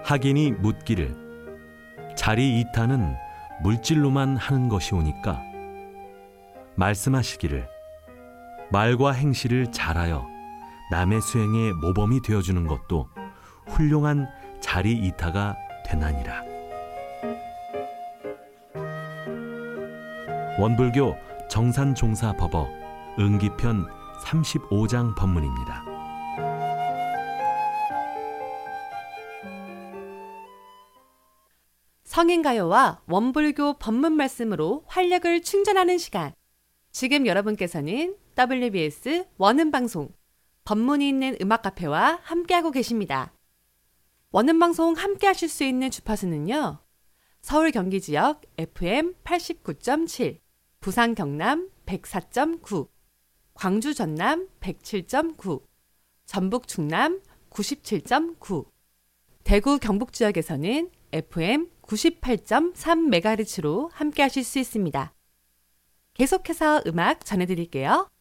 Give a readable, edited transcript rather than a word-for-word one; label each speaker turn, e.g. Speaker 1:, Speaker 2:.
Speaker 1: 학인이 묻기를 자리 이타는 물질로만 하는 것이오니까 말씀하시기를 말과 행실을 잘하여 남의 수행의 모범이 되어주는 것도 훌륭한 자리 이타가 되나니라. 원불교 정산종사법어 응기편 35장 법문입니다.
Speaker 2: 성인가요와 원불교 법문 말씀으로 활력을 충전하는 시간. 지금 여러분께서는 WBS 원음방송 법문이 있는 음악카페와 함께하고 계십니다. 원음방송 함께하실 수 있는 주파수는요. 서울 경기 지역 FM 89.7, 부산 경남 104.9, 광주 전남 107.9, 전북 충남 97.9, 대구 경북 지역에서는 FM 98.3MHz로 함께하실 수 있습니다. 계속해서 음악 전해드릴게요.